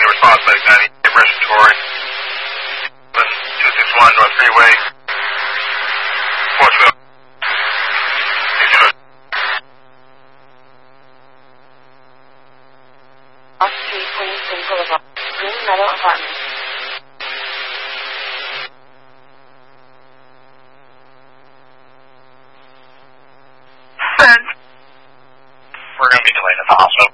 response, medic 98, respiratory. 261 North Freeway. Portsmouth. Off Street, Queenston Boulevard, Green Meadow Apartments. We're going to be delayed at the hospital.